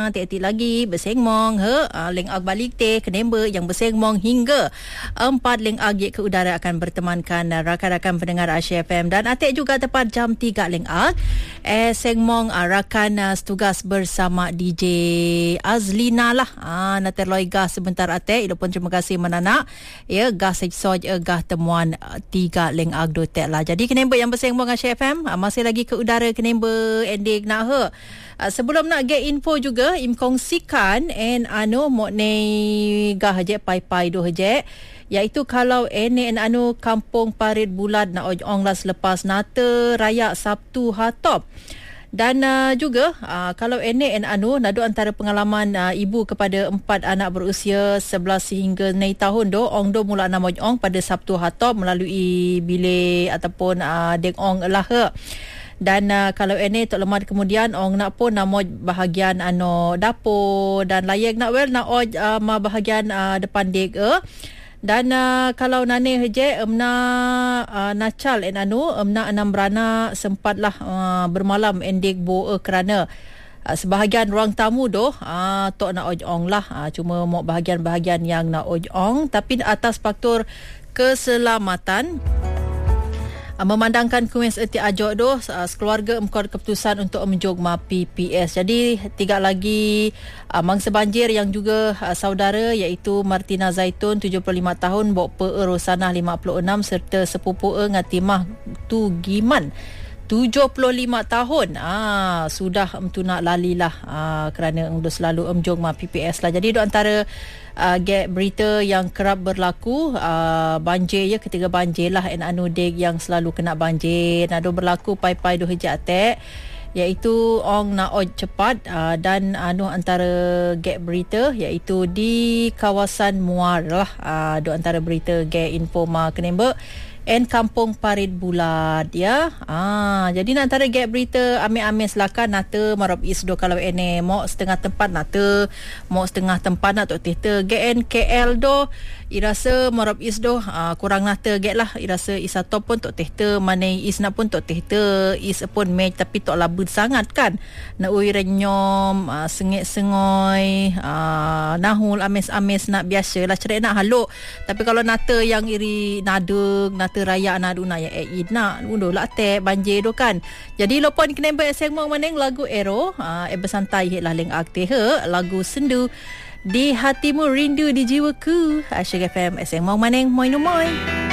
Tik-tik lagi bersengmong leng ag balik teh kenember yang bersengmong hingga 4 leng ag ke udara akan bertemankan rakan-rakan pendengar Asia FM dan atik juga tepat jam 3 leng ag sengmong rakan setugas bersama DJ Azlina lah na terloi gas sebentar atik pun terima kasih menanak ya gas soj gah temuan 3 leng ag dotek lah. Jadi kenember yang bersengmong Asia FM masih lagi ke udara kenember ending nak sebelum nak get info juga kongsikan mok nei gah je pai do je iaitu kalau kampung Parit Bulat nak ong lah selepas nata raya Sabtu hatop. Dan juga kalau nado antara pengalaman ibu kepada 4 anak berusia 11 sehingga 9 tahun ong mula nama ong pada Sabtu hatop melalui bilik ataupun dek ong lah. Dan kalau tok lemah kemudian ong nak pun nama bahagian dapur dan layak nak ma bahagian depan dek dan kalau nane je nacal emna 6 beranak sempatlah bermalam endek bo kerana sebahagian ruang tamu tok nak ong lah cuma mau bahagian-bahagian yang nak ong tapi atas faktor keselamatan memandangkan kuis eti ajok sekeluarga mengkor keputusan untuk menjog ma PPS. Jadi 3 lagi mangsa banjir yang juga saudara iaitu Martina Zaitun 75 tahun, Bok Pe Rosanah 56 serta sepupu Ngatimah Tu Giman 75 tahun sudah nak lalilah kerana dah selalu menjog ma PPS lah. Jadi antara get berita yang kerap berlaku banjir ketika banjir lah dek yang selalu kena banjir nado berlaku pai-pai do hejak atek iaitu ong na cepat dan antara get berita iaitu di kawasan Muar lah do antara berita get info ma kenember kampung Parit Bulat ya. Jadi antara get berita ame-ame selakan nata marop isdo kalau mo setengah tempat nata mo setengah tempat nak tok tehte GN KL irasa marop isdo kurang nata get lah irasa isatop pun tok tehte manai is nak pun tok tehte is pun match tapi tok labut sangat kan na ui renyom sengit-sengoi nahul ames-ames nak biasa lah cerai nak haluk tapi kalau nata yang iri nadung nata raya naduna ya nak unduh lah teh banjir kan. Jadi lopon kenember sengmong maneng lagu Ero bersantai lah leng akte lagu Sendu di hatimu rindu di jiwaku Asyik FM sengmong maneng moi no moi.